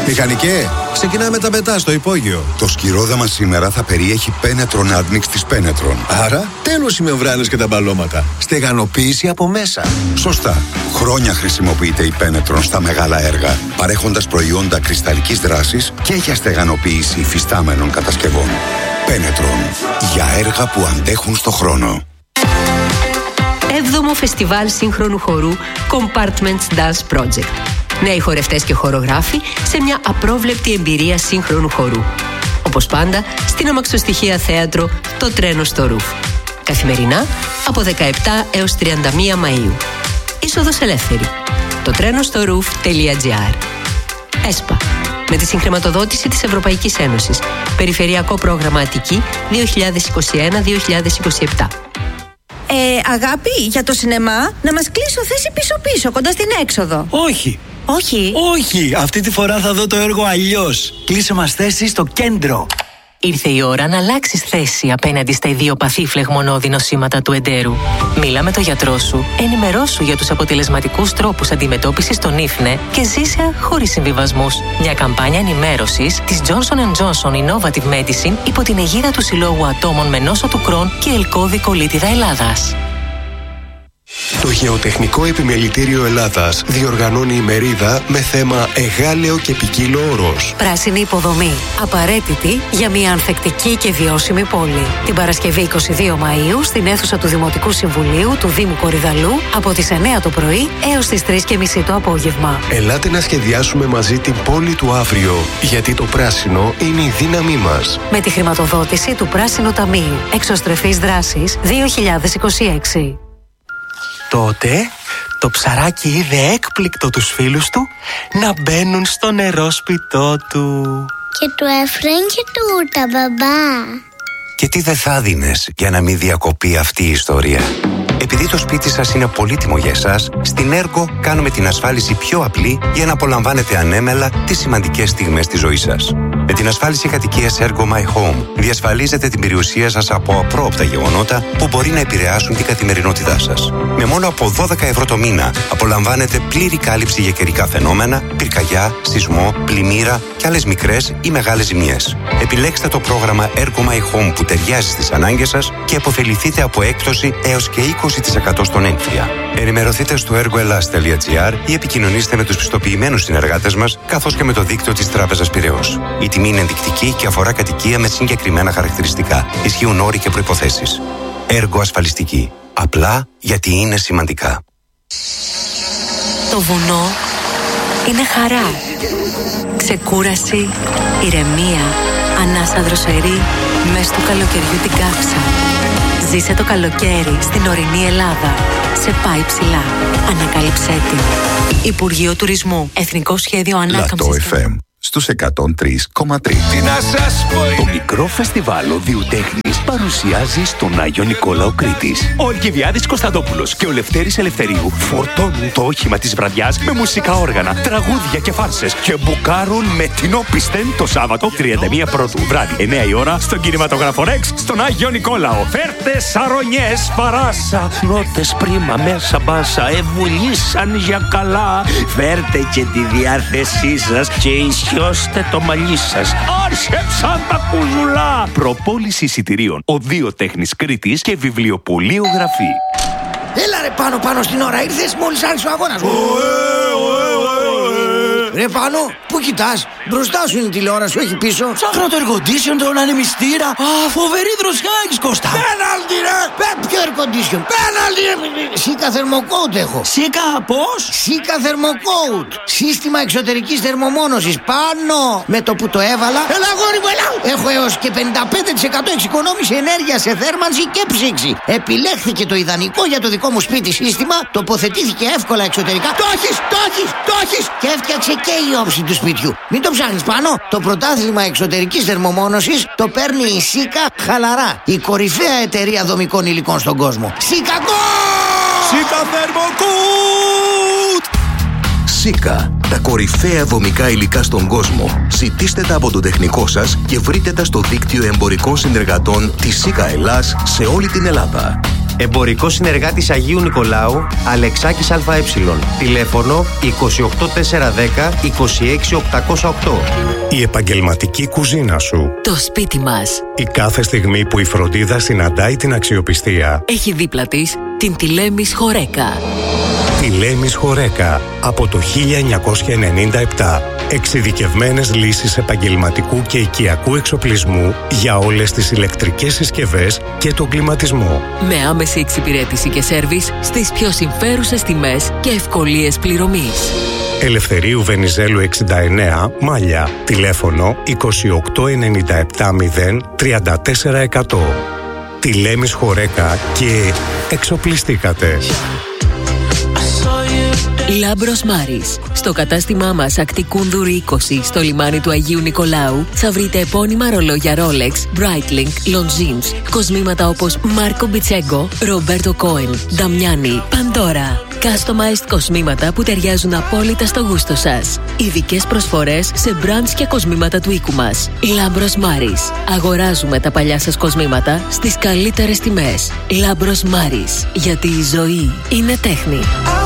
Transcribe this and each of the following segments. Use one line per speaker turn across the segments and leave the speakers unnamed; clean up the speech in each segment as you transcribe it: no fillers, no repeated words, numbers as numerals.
Μηχανικέ, ξεκινάμε τα μετά στο υπόγειο.
Το σκυρόδαμα σήμερα θα περιέχει Penetron Admix της Penetron.
Άρα, τέλος οι μεμβράνες και τα μπαλώματα. Στεγανοποίηση από μέσα.
Σωστά. Χρόνια χρησιμοποιείται η Penetron στα μεγάλα έργα, παρέχοντας προϊόντα κρυσταλλικής δράσης και για στεγανοποίηση υφιστάμενων κατασκευών. Penetron. Για έργα που αντέχουν στο χρόνο.
7ο Φεστιβάλ Σύγχρονου Χορού Compartments Dance Project. Νέοι χορευτές και χορογράφοι σε μια απρόβλεπτη εμπειρία σύγχρονου χορού. Όπως πάντα, στην αμαξοστοιχεία θέατρο Το Τρένο στο Ρουφ. Καθημερινά από 17 έως 31 Μαΐου. Είσοδος ελεύθερη. Το τρένο στο roof.gr. ΕΣΠΑ. Με τη συγχρηματοδότηση της Ευρωπαϊκής Ένωσης. Περιφερειακό πρόγραμμα Αττική 2021-2027.
Αγάπη, για το σινεμά, να μας κλείσω θέση πίσω-πίσω, κοντά στην έξοδο.
Όχι.
Όχι.
Όχι, αυτή τη φορά θα δω το έργο αλλιώς. Κλείσε μας θέση στο κέντρο.
Ήρθε η ώρα να αλλάξεις θέση απέναντι στα ιδιοπαθή φλεγμονώδη νοσήματα του εντέρου. Μίλα με τον γιατρό σου, ενημερώσου για τους αποτελεσματικούς τρόπους αντιμετώπισης των ίφνε και ζήσε χωρίς συμβιβασμούς. Μια καμπάνια ενημέρωσης της Johnson & Johnson Innovative Medicine υπό την αιγίδα του Συλλόγου Ατόμων με νόσο του Κρόν και Ελκώδη Κολίτιδα Ελλάδας.
Το Γεωτεχνικό Επιμελητήριο Ελλάδας διοργανώνει ημερίδα με θέμα «Εγάλεο και ποικίλο όρος».
Πράσινη υποδομή. Απαραίτητη για μια ανθεκτική και βιώσιμη πόλη. Την Παρασκευή 22 Μαΐου στην αίθουσα του Δημοτικού Συμβουλίου του Δήμου Κορυδαλού από τις 9 το πρωί έως τις 3:30 το απόγευμα.
Ελάτε να σχεδιάσουμε μαζί την πόλη του αύριο, γιατί το πράσινο είναι η δύναμή μας.
Με τη χρηματοδότηση του Πράσινου Ταμείου. Εξωστρεφής δράσης 2026.
Τότε το ψαράκι είδε έκπληκτο τους φίλους του να μπαίνουν στο νερόσπιτό του.
Και του έφεραν και τούτα, μπαμπά.
Και τι δεν θα δίνες για να μην διακοπεί αυτή η ιστορία? Επειδή το σπίτι σας είναι πολύτιμο για εσάς, στην Ergo κάνουμε την ασφάλιση πιο απλή για να απολαμβάνετε ανέμελα τις σημαντικές στιγμές της ζωής σας. Με την ασφάλιση κατοικίας Ergo My Home διασφαλίζετε την περιουσία σας από απρόοπτα γεγονότα που μπορεί να επηρεάσουν την καθημερινότητά σας. Με μόνο από 12 ευρώ το μήνα απολαμβάνετε πλήρη κάλυψη για καιρικά φαινόμενα, πυρκαγιά, σεισμό, πλημμύρα και άλλες μικρές ή μεγάλες ζημιές. Επιλέξτε το πρόγραμμα Ergo My Home που ταιριάζει στις ανάγκες σας και επωφεληθείτε από έκπτωση έως και 20% στον έμφυα. Ενημερωθείτε στο ergoelas.gr ή επικοινωνήστε με τους πιστοποιημένους συνεργάτες μας καθώς και με το δίκτυο της Τράπεζας Πειραιώς. Η τιμή είναι ενδεικτική και αφορά κατοικία με συγκεκριμένα χαρακτηριστικά. Ισχύουν όροι και προϋποθέσεις. Έργο ασφαλιστική. Απλά γιατί είναι σημαντικά.
Το βουνό είναι χαρά. Ξεκούραση, ηρεμία, ανάσα δροσερή, μες του καλοκαιριού την καύσα. Ζήσε το καλοκαίρι στην ορεινή Ελλάδα. Σε πάει ψηλά. Ανακάλυψέ την. Υπουργείο Τουρισμού. Εθνικό Σχέδιο Ανάκαμψης.
Λατό FM στους 103,3.
Τι να σας πω.
Το μικρό φεστιβάλ Οδείου Τέχνης παρουσιάζει στον Άγιο Νικόλαο Κρήτης. Ο Αλκιβιάδης Κωνσταντόπουλος και ο Λευτέρης Ελευθερίου φορτώνουν το όχημα της βραδιάς με μουσικά όργανα, τραγούδια και φάρσες και μπουκάρουν με την όπισθεν το Σάββατο 31 Πρώτου βράδυ 9 η ώρα στον κινηματογράφο Rex στον Άγιο Νικόλαο. Φέρτε σαρονιές παράσα, νότες πρίμα μέσα μπάσα, ευουλήσαν για καλά. Φέρτε και τη διάθεσή σας και ισιώστε το μαλλί σας. Άρσεψαν τα κουζουλά. Προπόληση εισιτηρίων Οδείο Τέχνης Κρήτης και βιβλιοπωλείο Γραφή.
Έλα ρε πάνω στην ώρα ήρθες μόλις άρχισε ο αγώνας. Ρε πάνω, πού κοιτάς? Μπροστά σου είναι η τηλεόραση, όχι πίσω.
Ψάχνω το air condition, τον ανεμιστήρα. Α, φοβερή δροσιά έχεις, Κώστα.
Πέναλτι ρε! Ποιο air condition? Πέναλτι ρε! Σίκα θερμοκόουτ έχω.
Σίκα πώς?
Σίκα θερμοκόουτ. Σύστημα εξωτερικής θερμομόνωσης. Πάνω! Με το που το έβαλα. Έλα γόρι μου, έλα! Έχω έως και 55% εξοικονόμηση ενέργεια σε θέρμανση και ψήξη. Επιλέχθηκε το ιδανικό για το δικό μου σπίτι σύστημα. Τοποθετήθηκε εύκολα εξωτερικά. Το έχεις! Και έφτιαξε και η όψη του σπιτιού. Μην το ψάχνεις πάνω. Το πρωτάθλημα εξωτερικής θερμομόνωσης το παίρνει η Σίκα χαλαρά. Η κορυφαία εταιρεία δομικών υλικών στον κόσμο. Σίκα
Θερμοκούτ! Σίκα, τα κορυφαία δομικά υλικά στον κόσμο. Ζητήστε τα από τον τεχνικό σας και βρείτε τα στο δίκτυο εμπορικών συνεργατών της Σίκα Ελλάς σε όλη την Ελλάδα.
Εμπορικό συνεργάτης Αγίου Νικολάου, Αλεξάκης ΑΕ. Τηλέφωνο 28410 26808.
Η επαγγελματική κουζίνα σου.
Το σπίτι μας.
Η κάθε στιγμή που η φροντίδα συναντάει την αξιοπιστία.
Έχει δίπλα της την Τηλέμης Χορέκα.
Τηλέμης Χορέκα από το 1997. Εξειδικευμένες λύσεις επαγγελματικού και οικιακού εξοπλισμού για όλες τις ηλεκτρικές συσκευές και τον κλιματισμό.
Με άμεση εξυπηρέτηση και σέρβις στις πιο συμφέρουσες τιμές και ευκολίες πληρωμής.
Ελευθερίου Βενιζέλου 69, Μάλια. Τηλέφωνο 28970 34%. Τηλέμης Χορέκα και εξοπλιστήκατε.
Λάμπρος Μάρης. Στο κατάστημά μας Ακτικούνδουρη 20 στο λιμάνι του Αγίου Νικολάου θα βρείτε επώνυμα ρολόγια Rolex, Breitling, Longines, κοσμήματα όπως Μάρκο Μπιτσέγκο, Ρομπέρτο Κόεν, Νταμιάνι, Παντόρα. Customized κοσμήματα που ταιριάζουν απόλυτα στο γούστο σας. Ειδικές προσφορές σε brands και κοσμήματα του οίκου μας. Λάμπρος Μάρης. Αγοράζουμε τα παλιά σας κοσμήματα στις καλύτερες τιμές. Λάμπρος Μάρης. Γιατί η ζωή είναι τέχνη.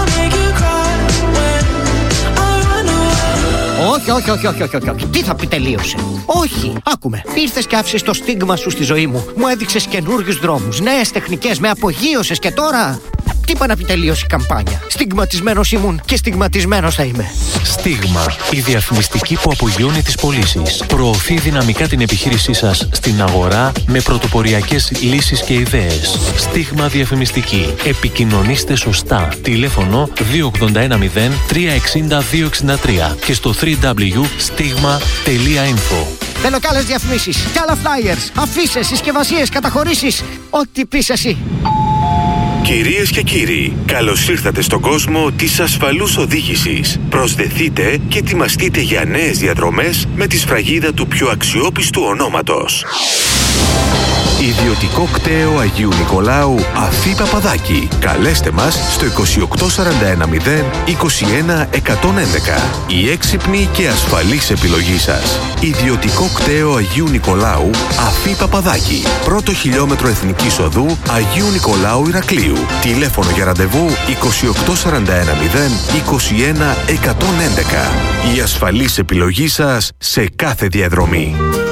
Όχι. Τι θα πει τελείωσε? Όχι. Άκουμε. Ήρθες και άφησες το στίγμα σου στη ζωή μου. Μου έδειξες καινούριους δρόμους, νέες τεχνικές, με απογείωσες και τώρα. Τι είπα να πει τελείωσε η καμπάνια? Στιγματισμένος ήμουν και στιγματισμένος θα είμαι.
Στίγμα. Η διαφημιστική που απογειώνει τις πωλήσεις. Προωθεί δυναμικά την επιχείρησή σας στην αγορά με πρωτοποριακές λύσεις και ιδέες. Στίγμα διαφημιστική. Επικοινωνήστε σωστά. Τηλέφωνο 2810 360 263 και στο www.stigma.info.
Θέλω κι άλλες διαφημίσεις, κι άλλα flyers, αφήσεις, συσκευασίες, καταχωρήσεις. Ό,τι πεις εσύ.
Κυρίες και κύριοι, καλώς ήρθατε στον κόσμο της ασφαλούς οδήγησης. Προσδεθείτε και ετοιμαστείτε για νέες διαδρομές με τη σφραγίδα του πιο αξιόπιστου ονόματος. Ιδιωτικό κτέο Αγίου Νικολάου Αφή Παπαδάκη. Καλέστε μας στο 28410 21 111. Η έξυπνη και ασφαλής επιλογή σας. Ιδιωτικό κτέο Αγίου Νικολάου Αφή Παπαδάκη. Πρώτο χιλιόμετρο Εθνικής Οδού Αγίου Νικολάου Ηρακλείου. Τηλέφωνο για ραντεβού 28410 21 111. Η ασφαλής επιλογή σας σε κάθε διαδρομή.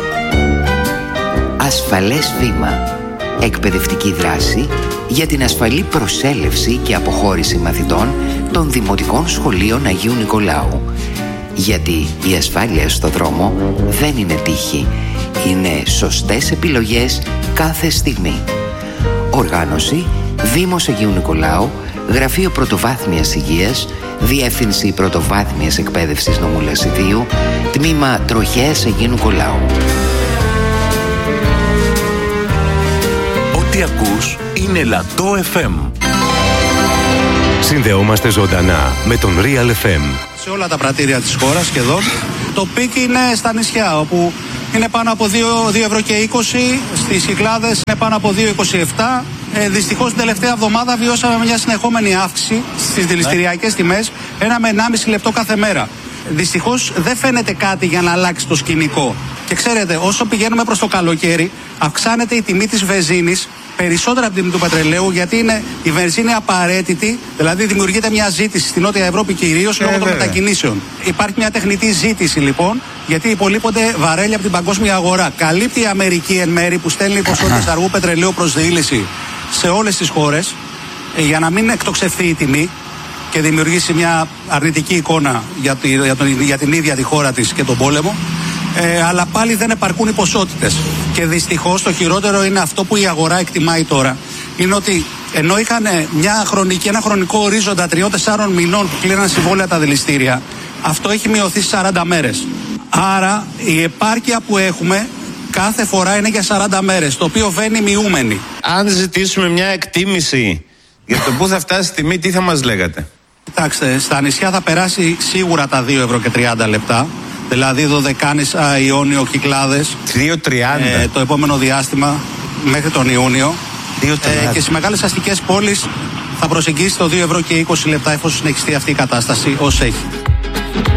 Ασφαλές βήμα. Εκπαιδευτική δράση για την ασφαλή προσέλευση και αποχώρηση μαθητών των Δημοτικών Σχολείων Αγίου Νικολάου. Γιατί η ασφάλεια στο δρόμο δεν είναι τύχη. Είναι σωστές επιλογές κάθε στιγμή. Οργάνωση Δήμος Αγίου Νικολάου, Γραφείο Πρωτοβάθμιας Υγείας, Διεύθυνση Πρωτοβάθμιας Εκπαίδευσης Νομού Λασιδίου, Τμήμα Τροχέας Αγίου Νικολάου.
Ό,τι ακούς είναι Λατό FM.
Συνδεόμαστε ζωντανά με τον Real FM.
Σε όλα τα πρατήρια της χώρας σχεδόν. Το πικ είναι στα νησιά, όπου είναι πάνω από 2 ευρώ και 20, στις Κυκλάδες είναι πάνω από 2,27. Δυστυχώς την τελευταία εβδομάδα βιώσαμε μια συνεχόμενη αύξηση στις δηληστηριακές τιμές, 1 με 1,5 λεπτό κάθε μέρα. Δυστυχώς δεν φαίνεται κάτι για να αλλάξει το σκηνικό. Και ξέρετε, όσο πηγαίνουμε προς το καλοκαίρι, αυξάνεται η τιμή της βενζίνης περισσότερα από την τιμή του πετρελαίου, γιατί η βενζίνη απαραίτητη, δηλαδή δημιουργείται μια ζήτηση στην Νότια Ευρώπη κυρίως λόγω των μετακινήσεων. Υπάρχει μια τεχνητή ζήτηση λοιπόν, γιατί υπολείπονται βαρέλια από την παγκόσμια αγορά. Καλύπτει η Αμερική εν μέρη που στέλνει ποσότητες αργού πετρελαίου προς διήλυση σε όλες τις χώρες, για να μην εκτοξευθεί η τιμή και δημιουργήσει μια αρνητική εικόνα για την ίδια τη χώρα της και τον πόλεμο. Αλλά πάλι δεν επαρκούν οι ποσότητες. Και δυστυχώς το χειρότερο είναι αυτό που η αγορά εκτιμάει τώρα. Είναι ότι ενώ είχαν ένα χρονικό ορίζοντα 3-4 μηνών που κλείναν συμβόλαια τα δηληστήρια, αυτό έχει μειωθεί σε 40 μέρες. Άρα η επάρκεια που έχουμε κάθε φορά είναι για 40 μέρες, το οποίο βαίνει μειούμενη.
Αν ζητήσουμε μια εκτίμηση για το πού θα φτάσει η τιμή, τι θα μας λέγατε?
Κοιτάξτε, στα νησιά θα περάσει σίγουρα τα 2 ευρώ και 30 λεπτά. Δηλαδή Δωδεκάνησα, Ιόνιο, Κυκλάδες.
2,30
το επόμενο διάστημα μέχρι τον Ιούνιο. Και στις μεγάλες αστικές πόλεις θα προσεγγίσει το 2 ευρώ και 20 λεπτά εφόσον συνεχιστεί αυτή η κατάσταση ως έχει.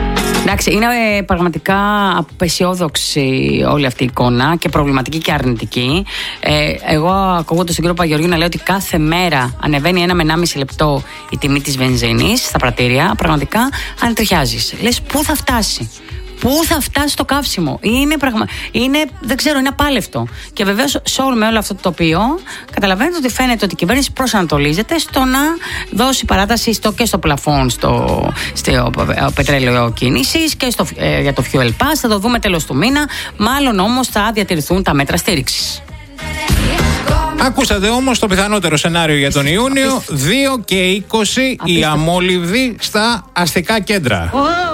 Εντάξει, είναι πραγματικά απεσιόδοξη όλη αυτή η εικόνα και προβληματική και αρνητική. Εγώ ακούγοντας τον κύριο Παγεωργίου να λέει ότι κάθε μέρα ανεβαίνει 1 με 1,5 λεπτό η τιμή της βενζίνης στα πρατήρια, πραγματικά ανατριχιάζεις. Λες, πού θα φτάσει? Πού θα φτάσει το καύσιμο? Δεν ξέρω, είναι απάλευτο. Και βεβαίως με όλο αυτό το τοπίο καταλαβαίνετε ότι φαίνεται ότι η κυβέρνηση προσανατολίζεται στο να δώσει παράταση και στο πλαφόν στο πετρέλαιο κίνησης και για το fuel pass. Θα το δούμε τέλος του μήνα. Μάλλον όμως θα διατηρηθούν τα μέτρα στήριξης.
Ακούσατε όμως το πιθανότερο σενάριο για τον Ιούνιο. 2 και 20 οι αμόλυβδοι στα αστικά κέντρα.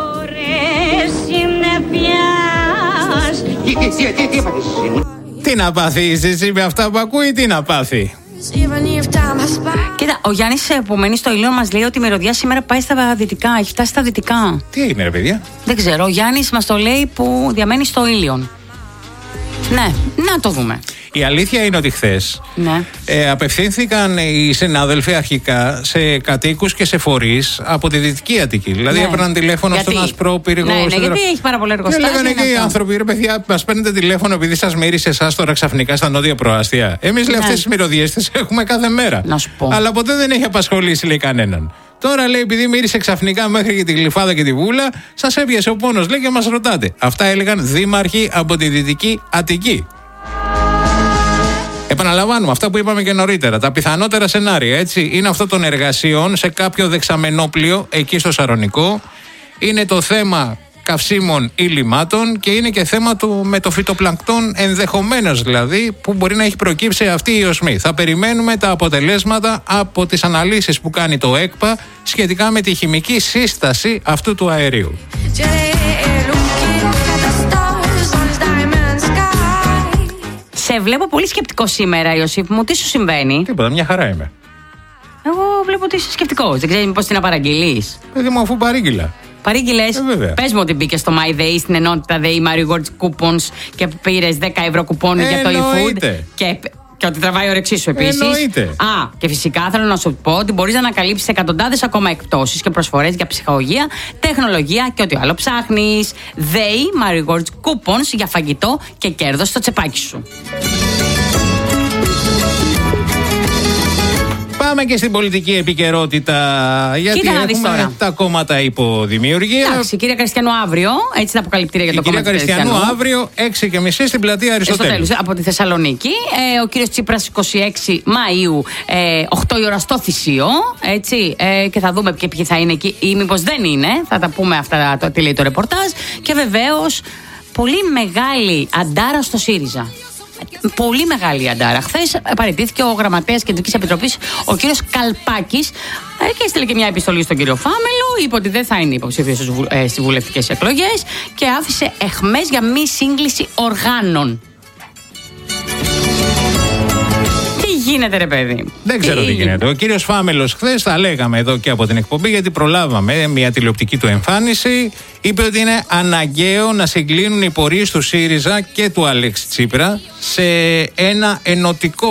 Τι να πάθεις εσύ με αυτά που ακούει, τι να πάθει?
Κοίτα, ο Γιάννης που μένει στο Ήλιον μας λέει ότι η μυρωδιά σήμερα πάει στα δυτικά, έχει φτάσει στα δυτικά.
Τι έγινε ρε παιδιά?
Δεν ξέρω, ο Γιάννης μας το λέει που διαμένει στο Ήλιον. Ναι, να το δούμε.
Η αλήθεια είναι ότι χθες απευθύνθηκαν οι συνάδελφοι αρχικά σε κατοίκους και σε φορείς από τη Δυτική Αττική. Δηλαδή έπαιρναν τηλέφωνο στον Ασπρό Πύργο.
Ναι, γιατί έχει πάρα πολλά εργοστάσια.
Και λέγανε και οι άνθρωποι, ρε παιδιά, μας παίρνετε τηλέφωνο επειδή σας μύρισε εσάς τώρα ξαφνικά στα νότια προάστια. Εμείς λέει αυτές τις μυρωδιές τις έχουμε κάθε μέρα.
Να σου πω.
Αλλά ποτέ δεν έχει απασχολήσει λέει κανέναν. Τώρα λέει, επειδή μύρισε ξαφνικά μέχρι και τη Γλυφάδα και τη Βούλα, σας έπιασε ο πόνος, λέει, και μας ρωτάτε. Αυτά έλεγαν δήμαρχοι από τη Δυτική Αττική. Επαναλαμβάνουμε αυτά που είπαμε και νωρίτερα. Τα πιθανότερα σενάρια, έτσι, είναι αυτό των εργασιών σε κάποιο δεξαμενόπλιο εκεί στο Σαρονικό. Είναι το θέμα καυσίμων ή λιμάτων και είναι και θέμα με το φυτοπλανκτόν, ενδεχομένως δηλαδή, που μπορεί να έχει προκύψει αυτή η οσμή. Θα περιμένουμε τα αποτελέσματα από τις αναλύσεις που κάνει το ΕΚΠΑ σχετικά με τη χημική σύσταση αυτού του αερίου.
Σε βλέπω πολύ σκεπτικό σήμερα, Ιωσήφ μου. Τι σου συμβαίνει?
Τίποτα, μια χαρά είμαι.
Εγώ βλέπω ότι είσαι σκεπτικός. Δεν ξέρεις μήπως τι να παραγγείλεις?
Παιδί μου, αφού παρήγγειλα.
Παρήγγειλες. Πες μου ότι μπήκες στο MyDay στην ενότητα ΔΕΗ Mario Rewards Coupons και πήρες 10 ευρώ κουπόνι για το eFood. Και ότι τραβάει η όρεξή σου επίσης. Και φυσικά θέλω να σου πω ότι μπορείς να ανακαλύψεις εκατοντάδες ακόμα εκπτώσεις και προσφορές για ψυχαγωγία, τεχνολογία και ό,τι άλλο ψάχνεις. ΔΕΗ Mario Rewards Coupons για φαγητό και κέρδος στο τσεπάκι σου.
Πάμε και στην πολιτική επικαιρότητα. Γιατί έχουμε τα κόμματα υποδημιουργία.
Εντάξει, κυρία Κριστιανού αύριο, έτσι τα αποκαλυπτήρια για το κόμμα.
Κυρία Κριστιανού αύριο, 6:30 στην πλατεία Αριστοτέλους.
Από τη Θεσσαλονίκη. Ο κύριος Τσίπρας 26 Μαΐου, 8 η ώρα στο Θησίο. Έτσι, και θα δούμε ποιοι θα είναι εκεί ή μήπως δεν είναι. Θα τα πούμε αυτά, τι λέει το ρεπορτάζ. Και βεβαίως, πολύ μεγάλη αντάρα στο ΣΥΡΙΖΑ. Πολύ μεγάλη αντάρα. Χθες παραιτήθηκε ο γραμματέας Κεντρικής Επιτροπής, ο κύριος Καλπάκης, και έστειλε και μια επιστολή στον κύριο Φάμελο. Είπε ότι δεν θα είναι υποψήφιος στις βουλευτικές εκλογές και άφησε εχμές για μη σύγκληση οργάνων. Τι γίνεται, ρε παιδί?
Δεν ξέρω τι γίνεται. Ο κύριος Φάμελος χθες, τα λέγαμε εδώ και από την εκπομπή, γιατί προλάβαμε μια τηλεοπτική του εμφάνιση. Είπε ότι είναι αναγκαίο να συγκλίνουν οι πορείες του ΣΥΡΙΖΑ και του Αλέξη Τσίπρα σε ένα ενωτικό